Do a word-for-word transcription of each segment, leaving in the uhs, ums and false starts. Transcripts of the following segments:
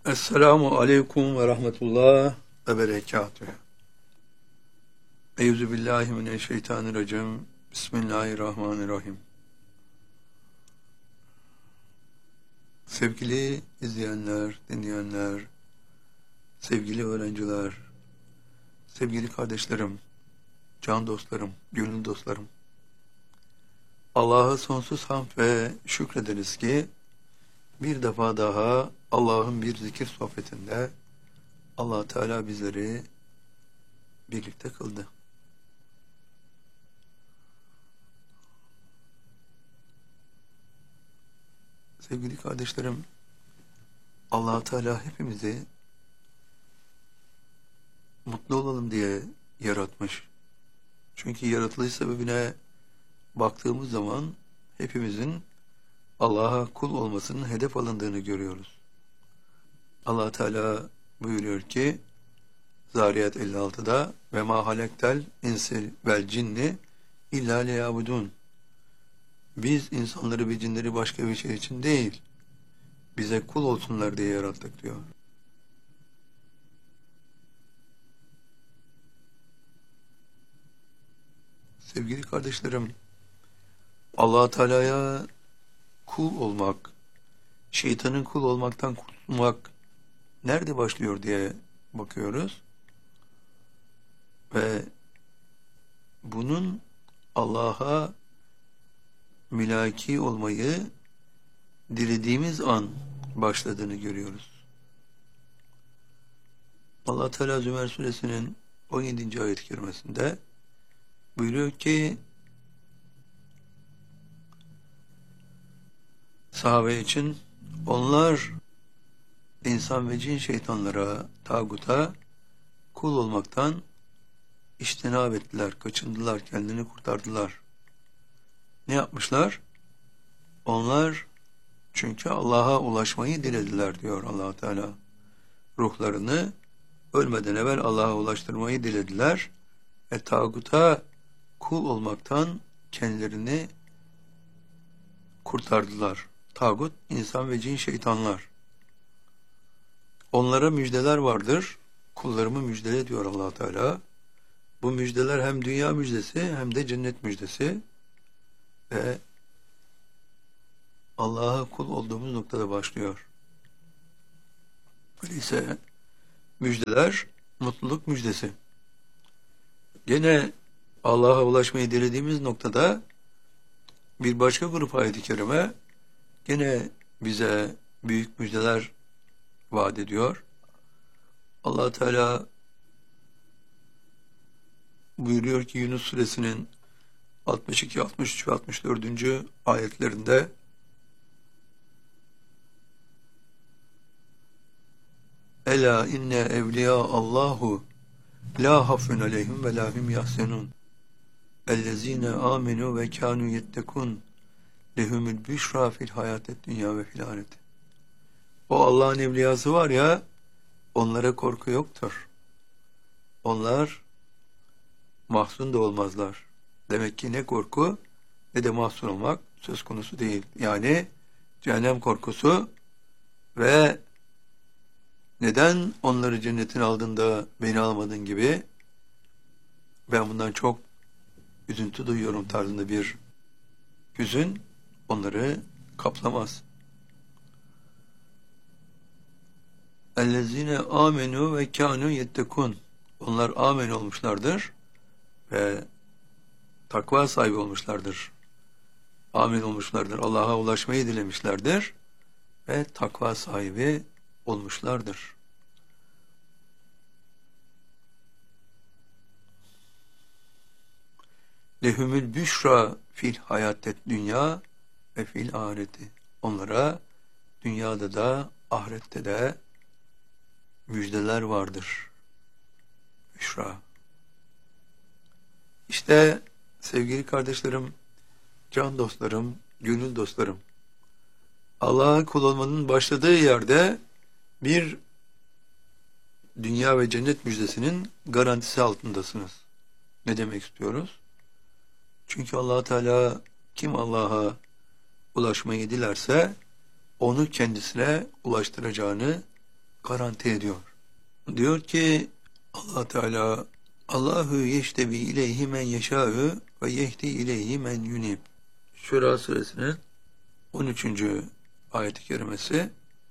Esselamu aleyküm ve rahmetullah ve berekatühü. Eyüzü billahi mineşşeytanirracim. Bismillahirrahmanirrahim. Sevgili izleyenler, dinleyenler, sevgili öğrenciler, sevgili kardeşlerim, can dostlarım, gönül dostlarım. Allah'a sonsuz hamd ve şükrederiz ki bir defa daha Allah'ın bir zikir sohbetinde Allah Teala bizleri birlikte kıldı. Sevgili kardeşlerim, Allah Teala hepimizi mutlu olalım diye yaratmış. Çünkü yaratılış sebebine baktığımız zaman hepimizin Allah'a kul olmasının hedef alındığını görüyoruz. Allah Teala buyuruyor ki Zariyat elli altıda ve ma halektel insil vel cinni illa liyabudun. Biz insanları ve cinleri başka bir şey için değil, bize kul olsunlar diye yarattık diyor. Sevgili kardeşlerim, Allah Teala'ya kul olmak, şeytanın kul olmaktan kurtulmak nerede başlıyor diye bakıyoruz. Ve bunun Allah'a mülaki olmayı dilediğimiz an başladığını görüyoruz. Allah Teala Zümer suresinin on yedinci ayet-i kerimesinde buyuruyor ki sahabe için onlar insan ve cin şeytanlara, tağuta kul olmaktan İçtinab ettiler, kaçındılar, kendini kurtardılar. Ne yapmışlar? Onlar çünkü Allah'a ulaşmayı dilediler diyor Allah Teala. Ruhlarını ölmeden evvel Allah'a ulaştırmayı dilediler. E tağuta kul olmaktan kendilerini kurtardılar. Tağut, insan ve cin şeytanlar. Onlara müjdeler vardır. Kullarımı müjdele diyor Allah Teala. Bu müjdeler hem dünya müjdesi hem de cennet müjdesi ve Allah'a kul olduğumuz noktada başlıyor. Öyleyse müjdeler mutluluk müjdesi. Gene Allah'a ulaşmayı dilediğimiz noktada bir başka grup ayet-i kerime gene bize büyük müjdeler vaat ediyor. Allah Teala buyuruyor ki Yunus suresinin altmış iki, altmış üç ve altmış dördüncü ayetlerinde Ela inne evliya Allahu la hafun aleyhim ve la hum yahsenun ellezine amenu ve kanu yettekun lehumul büşra fil hayatet dünya ve fil ahiret. O Allah'ın evliyası var ya, onlara korku yoktur. Onlar mahzun da olmazlar. Demek ki ne korku ne de mahzun olmak söz konusu değil. Yani cehennem korkusu ve neden onları cennetin aldığında beni almadın gibi ben bundan çok üzüntü duyuyorum tarzında bir hüzün onları kaplamaz. Ellezine amenu ve kanu yettekun. Onlar amen olmuşlardır ve takva sahibi olmuşlardır. Amin olmuşlardır. Allah'a ulaşmayı dilemişlerdir ve takva sahibi olmuşlardır. Lehumül büşra fil hayatet dünya ve fil ahireti. Onlara dünyada da ahirette de müjdeler vardır. Büşra. İşte sevgili kardeşlerim, can dostlarım, gönül dostlarım, Allah'a kul olmanın başladığı yerde bir dünya ve cennet müjdesinin garantisi altındasınız. Ne demek istiyoruz? Çünkü Allah Teala kim Allah'a ulaşmayı dilerse onu kendisine ulaştıracağını garanti ediyor. Diyor ki Allah Teala Allahu yeştebi ileyhi men yeşâ'ü ve yehdi ileyhi men yunib. Şura suresinin on üçüncü ayet-i kerimesi.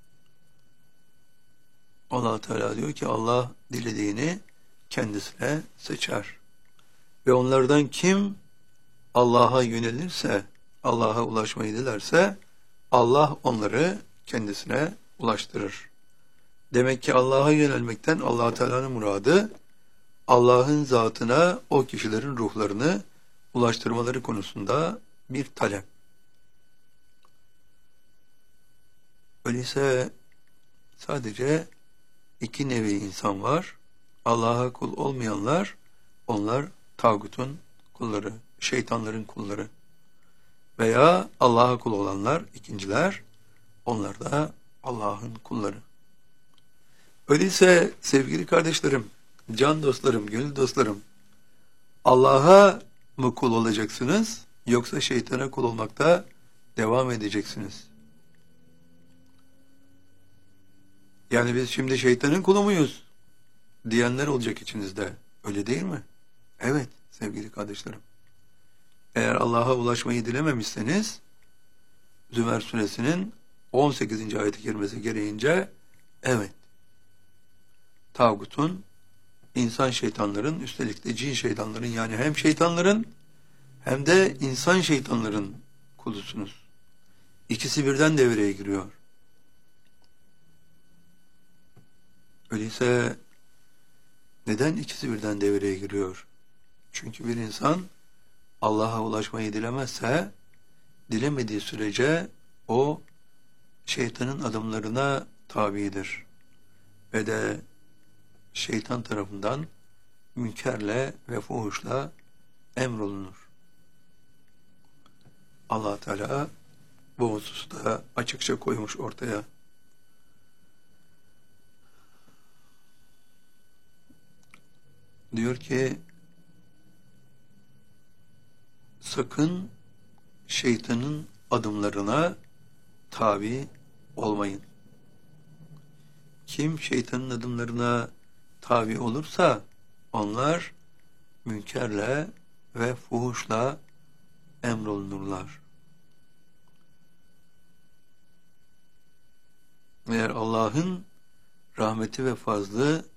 Allah Teala diyor ki Allah dilediğini kendisine seçer. Ve onlardan kim Allah'a yönelirse, Allah'a ulaşmayı dilerse Allah onları kendisine ulaştırır. Demek ki Allah'a yönelmekten Allah Teala'nın muradı Allah'ın zatına o kişilerin ruhlarını ulaştırmaları konusunda bir talep. Öyleyse sadece iki nevi insan var. Allah'a kul olmayanlar, onlar tağutun kulları, şeytanların kulları. Veya Allah'a kul olanlar, ikinciler, onlar da Allah'ın kulları. Öyleyse sevgili kardeşlerim, can dostlarım, gönül dostlarım, Allah'a mı kul olacaksınız, yoksa şeytana kul olmakta devam edeceksiniz? Yani biz şimdi şeytanın kulu muyuz diyenler olacak içinizde. Öyle değil mi? Evet sevgili kardeşlerim. Eğer Allah'a ulaşmayı dilememişseniz Zümer suresinin on sekizinci ayet-i kerimesi gereğince evet, tağutun, insan şeytanların, üstelik de cin şeytanların, yani hem şeytanların hem de insan şeytanların kulusunuz. İkisi birden devreye giriyor. Öyleyse neden ikisi birden devreye giriyor? Çünkü bir insan Allah'a ulaşmayı dilemezse, dilemediği sürece o şeytanın adımlarına tabidir. Ve de şeytan tarafından münkerle ve fuhuşla emrolunur. Allah Teala bu hususta açıkça koymuş ortaya. Diyor ki sakın şeytanın adımlarına tabi olmayın. Kim şeytanın adımlarına tabi olursa onlar münkerle ve fuhuşla emrolunurlar. Eğer Allah'ın rahmeti ve fazlı